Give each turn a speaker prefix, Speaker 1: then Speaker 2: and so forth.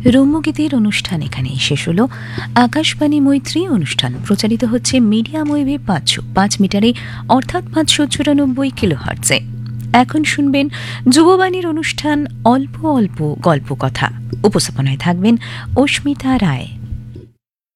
Speaker 1: রম্যগীতির অনুষ্ঠান এখানেই শেষ হলো। আকাশবাণী মৈত্রী অনুষ্ঠান প্রচারিত হচ্ছে মিডিয়াম ওয়েভে 505 মিটারে, অর্থাৎ 594 কিলোহার্টজে। এখন শুনবেন যুববাণীর অনুষ্ঠান অল্প অল্প গল্প কথা। উপস্থাপনায় থাকবেন অস্মিতা রায়।